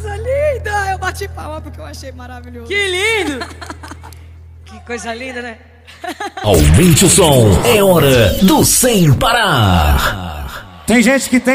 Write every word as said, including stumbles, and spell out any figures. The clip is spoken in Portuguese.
coisa linda! Eu bati palma porque eu achei maravilhoso. Que lindo! Que coisa linda, né? Aumente o som, é hora do Sem Parar. Tem gente que tem